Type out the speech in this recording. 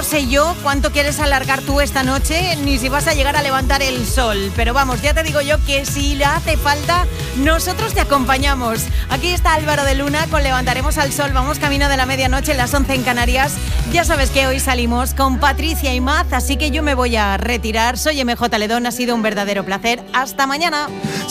No sé yo cuánto quieres alargar tú esta noche, ni si vas a llegar a levantar el sol. Pero vamos, ya te digo yo que si le hace falta, nosotros te acompañamos. Aquí está Álvaro de Luna con Levantaremos al Sol. Vamos camino de la medianoche, las 11 en Canarias. Ya sabes que hoy salimos con Patricia y Maz, así que yo me voy a retirar. Soy MJ Ledón, ha sido un verdadero placer. Hasta mañana.